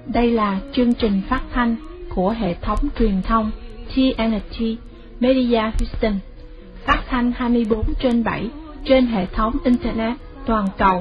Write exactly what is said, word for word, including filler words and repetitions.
Đây là chương trình phát thanh của hệ thống truyền thông T N T Media Houston, phát thanh hai mươi bốn trên bảy trên hệ thống Internet toàn cầu.